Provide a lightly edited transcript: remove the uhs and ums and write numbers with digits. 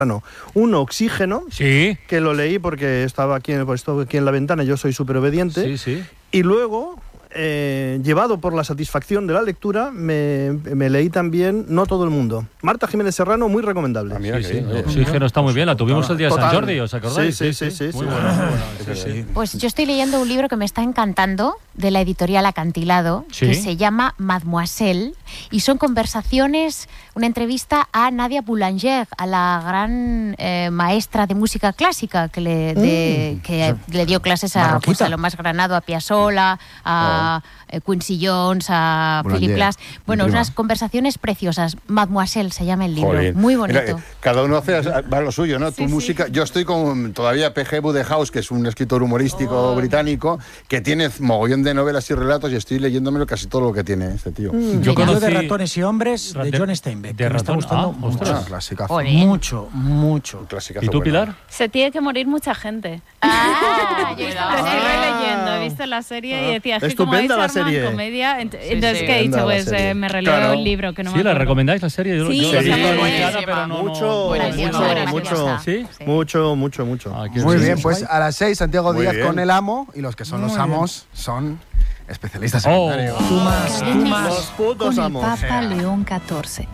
Un oxígeno, sí, que lo leí porque estaba aquí en la ventana, yo soy súper obediente, sí, sí. Y luego, llevado por la satisfacción de la lectura, me leí también No todo el mundo. Marta Jiménez Serrano, muy recomendable. Oxígeno está muy bien, la tuvimos el día de San Jordi, ¿os acordáis? Sí. Muy bueno. Pues yo estoy leyendo un libro que me está encantando, de la editorial Acantilado, que se llama Mademoiselle, y son conversaciones, una entrevista a Nadia Boulanger, a la gran maestra de música clásica que le dio clases a lo más granado, a Piazzolla, a Quincy Jones, a Philip Glass. Bueno, unas conversaciones preciosas. Mademoiselle se llama el libro. Joder. Muy bonito. Mira, cada uno va lo suyo, ¿no? Tu música. Yo estoy con todavía P.G. Wodehouse, que es un escritor humorístico británico, que tiene mogollón de novelas y relatos, y estoy leyéndomelo casi todo lo que tiene este tío. Yo conocí de Ratones y Hombres de John Steinbeck. Me está gustando mucho. Clasicazo. Mucho. Clasicazo. ¿Y tú, Pilar? Se tiene que morir mucha gente. Yo Estoy leyendo, he visto la serie y decía, es que como estupenda la vais a armar serie. Comedia, entonces ¿qué he dicho? Pues me releo el libro, que no me ¿Sí? ¿La acuerdo. recomendáis la serie? Yo pero mucho. Muy bien, pues a las 6 Santiago Díaz con El Amo, y los que son los amos son especialistas secundarios. Tú más. Los putos Con el amos. Papa León XIV.